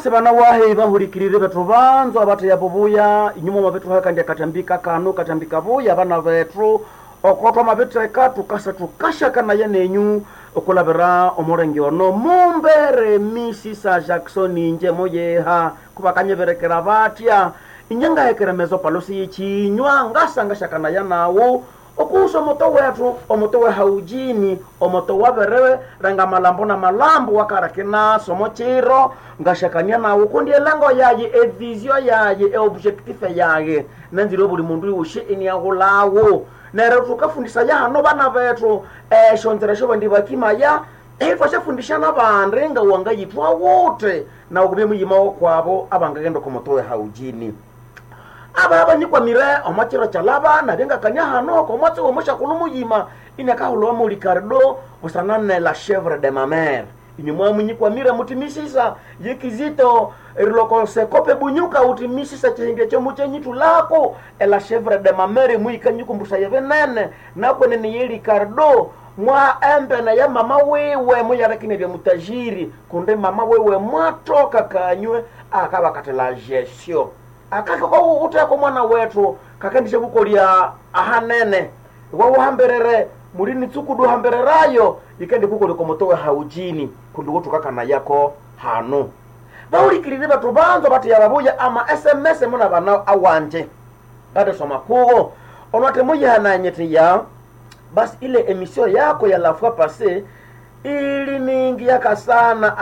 Sebana wahe bahurikirire betro banzo abate yabobuya inyuma mabetu hakandi katambika kanu katambika buya bana betro okotwa mabetu ekatu tukasha kana yenenyu okulabira omorenge ono mumbere misisa Jackson inje moyeha kubakanye berekera batya inyanga ekeremezo palosi yichinywa ngasanga kana yanawo okuso moto wetu omoto we haujini omoto waberewe ranga malambo na malambo wakarakina somochiro ngashakania na ukundi elengo yaye vision yaye objectif yaye nanziro buli mundu ushe ini yagulawo nero tukafundisa ya hano bana betu shonzera bandi bakimaya fasha fundisha nabande nga wangayitwa wote na ukubye muyima kwabo abangagendo ko moto we haujini aba nyikwa mire omachiro chalaba na denga kanya hano ko motse wo musha kulumuyima inaka hulo mu Ricardo usanane la chèvre de ma mère inyumwa munyikwa mire mutimisisa yekizito riloko se kope bunyuka utimisisa chenge cyo muchenyitu lako la chèvre de ma mère muikanyikumbusha yevenene nako ni Ricardo mwa embe na ya mama wewe muyarakine bya mutajiri kunde mama wewe mwatoka kanywe akaba katela gestion akako uteko mwana wetu kakandishe kukolia ahanene wawo hamberere murini tsukudu hambererayo ikende kukoli komotowe haujini kundu tukakana yako hano baulikirire batu banzo bati yababuya ama SMS muna bana awanje bado soma kugo onwate moye hananyeti ya basi ile emission yako ya la fois passée ili mingi yaka sana.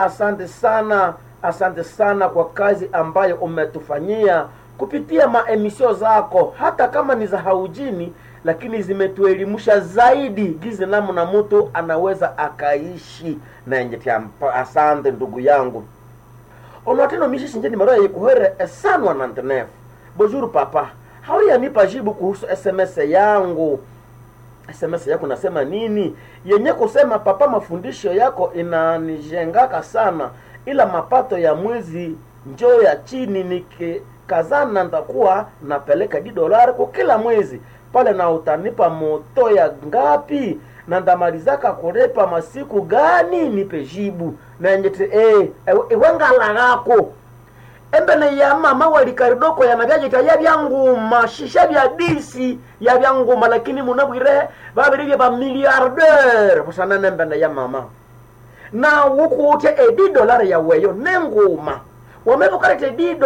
Asante sana kwa kazi ambayo umetufanyia kupitia maemisio zako, hata kama ni za haujini lakini zimetuelimisha zaidi gizi namna mtu anaweza akaishi na nyetia. Asante ndugu yangu. Onateno mishi sinjeni mara yekuhere esanwa na ntenef. Bonjour papa. Hauya nipa jibu kuhusu SMS yangu. SMS yako nasema nini? Yenye kusema papa mafundisho yako inanijengaka sana ila mapato ya mwezi njoo ya chini nikikazana nitakuwa napeleka $10 kwa kila mwezi. Pale na utanipa moto ya ngapi na ndamalizaka kurepa masiku gani nipe jibu. Na njete wengala lako embele ya mama wa Ricardo ya nabyaje tayari yangu mashisha bya disi ya byangu lakini munabwire babiri ba milliardaire kusana nembele ya mama na wukuute $10 ya weyo nenguma wamebukarete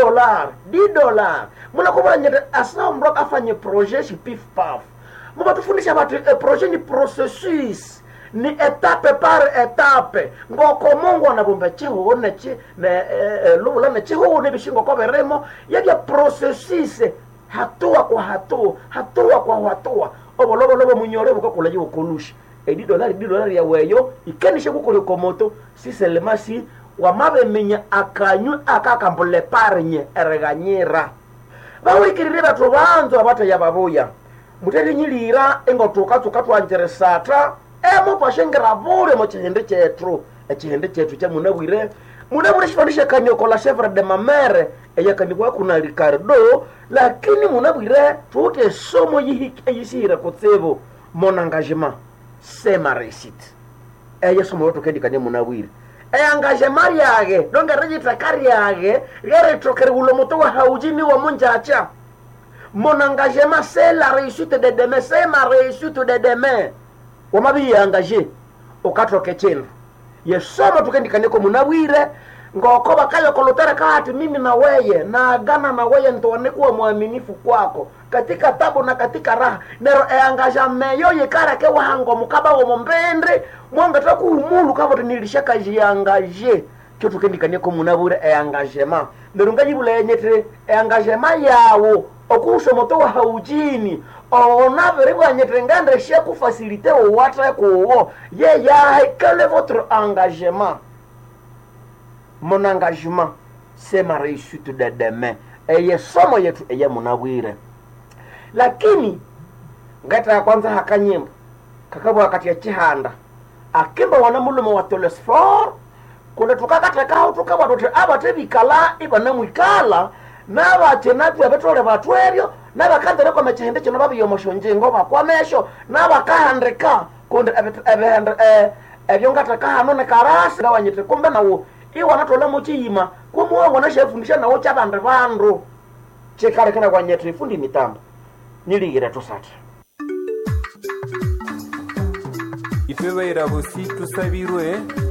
$10 muna kubona nyete asna mbroka afanye projet pif paf muba tufundisha batu projet ni processus ni etape par etape ngoko Mungu anabomba cheho oneche na lula na cheho ne bishingo kwa beremo yagia processus hatua kwa hatua obolobo munyore buko kulaje ukolushi $10 ya weyo ikenishe kukole komoto si selemasi wa mabe menya akanyu akakambole parnye ereganyira bawikirire batu banzo abata yababuya muteli nyilira engotoka tukatwanjeresata emo pashengira bure mo chihende chetu cha munabwire shifandisha kanyoko la chèvre de ma mère eyakanibwa kuna Ricardo lakini munabwire tute somo yihikeyisira kotsebo mon engagement c'est ma réussite somo woto kendi kanye munabwire engagement yage donga register kari yage gere trokere ulo moto wa haujini wa munjacha. Mon engagement c'est la réussite de demain, c'est ma réussite de demain. Wamabi engagé okatroke chenu yesomo tukendi kaneko munabwire ngoko bakayo kolotera kati mimi na weye na agana na weye ntone kuwa muaminifu kwako katika tabu na katika raha nero engagement yo yekara ke wahango mukaba wo mombendre mwanga takuhumulu kabo nilishaka jiangaje cyo tukendi kaneko munabwire engagement nero ngajibule nyete engagement yawo okusho moto wa haujini onavere bwanyete ngande she ku faciliter o watra ko ye ya quel est votre engagement? Mon engagement c'est ma réussite de demain somo yetu munabwire lakini ngata ya kwanza hakanyimba kakabo wakati ya chihanda akimba wanamulumo wa telesfor kuna tukakata kao tukaba dote abate bikala ibana mwikala naba chenatu abetole batweryo naba kandere kwa mechende cyo nababi yomoshonje ngoma kwa mesho naba kahandeka kunde ebyo ngata kahano ne karasi ngawanyete kumbe nawo iwanatola mochiyima kwa muwango nashafundisha nawo chabande bandu chekale kana kwanyethu ifundi mitambo niligira tosata ife baira bosi tusabirwe